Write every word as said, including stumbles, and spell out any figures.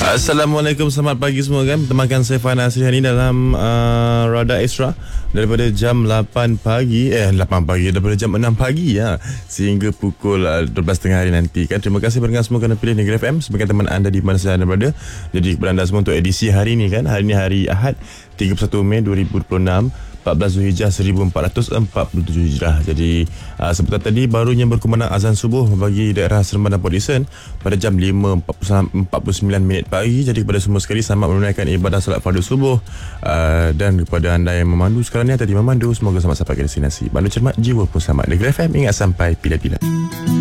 Assalamualaikum, selamat pagi semua kan. Temankan saya Fahana Asri hari ini dalam uh, Rada Extra daripada jam lapan pagi eh lapan pagi daripada jam enam pagi ya sehingga pukul uh, dua belas tiga puluh hari nanti kan. Terima kasih pendengar semua kerana pilih Negeri F M sebagai teman anda di mana saja anda berada. Jadi kepada anda semua untuk edisi hari ini kan. Hari ini hari Ahad tiga puluh satu Mei dua ribu dua puluh enam, empat belas Zulhijjah seribu empat ratus empat puluh tujuh Hijrah. Jadi uh, sebentar tadi barunya berkumandang azan subuh bagi daerah Seremban dan Port Dickson pada jam lima empat puluh sembilan minit pagi. Jadi kepada semua sekali, selamat menunaikan ibadah salat fardu subuh. uh, Dan kepada anda yang memandu sekarang ni, tadi memandu, semoga selamat sampai ke destinasi. Mandu cermat, jiwa pun selamat. Negeri F M, ingat sampai bila-bila.